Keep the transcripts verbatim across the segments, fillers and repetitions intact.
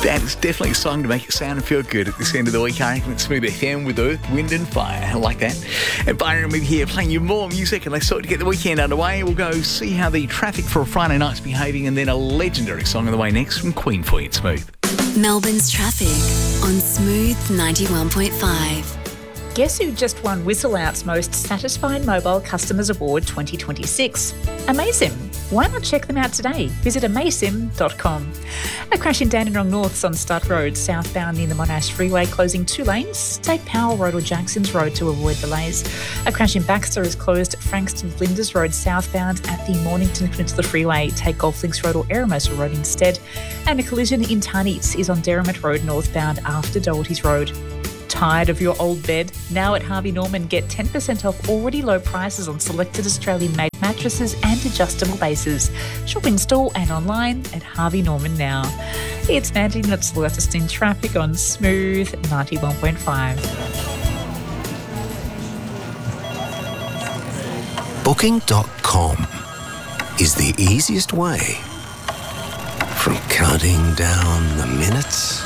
That is definitely a song to make it sound and feel good at this end of the week. I reckon it's Smooth F M with Earth, Wind and Fire. I like that. And Byron Reed here playing you more music, and let's sort of get the weekend underway. We'll go see how the traffic for a Friday night's behaving, and then a legendary song on the way next from Queen for you at Smooth. Melbourne's traffic on Smooth ninety-one point five. Guess who just won Whistle Out's Most Satisfied Mobile Customers Award twenty twenty-six? Amaysim. Why not check them out today? Visit amaysim dot com. A crash in Dandenong North's on Stud Road, southbound near the Monash Freeway, closing two lanes. Take Powell Road or Jackson's Road to avoid delays. A crash in Baxter is closed at Frankston Flinders Road, southbound at the Mornington Peninsula Freeway. Take Golf Links Road or Eramosa Road instead. And a collision in Tarneets is on Derrimut Road, northbound after Doherty's Road. Tired of your old bed? Now at Harvey Norman, get ten percent off already low prices on selected Australian-made mattresses and adjustable bases. Shop in store and online at Harvey Norman now. It's Mandy Nuts in traffic on Smooth ninety-one point five. Booking dot com is the easiest way from counting down the minutes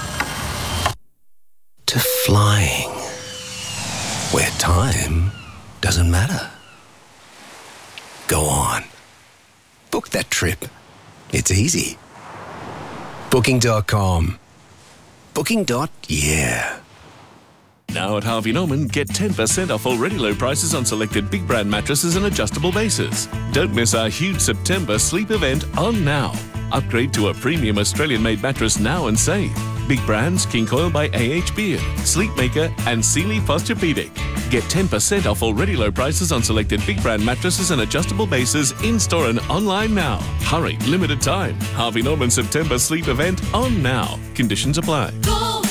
to flying, where time doesn't matter. Go on. Book that trip. It's easy. Booking dot com. Booking. Yeah. Now at Harvey Norman, get ten percent off already low prices on selected big brand mattresses and adjustable bases. Don't miss our huge September sleep event on now. Upgrade to a premium Australian-made mattress now and save. Big brands King Coil by A H Beard, Sleepmaker and Sealy Posturepedic. Get ten percent off already low prices on selected big brand mattresses and adjustable bases in-store and online now. Hurry, limited time. Harvey Norman September sleep event on now. Conditions apply.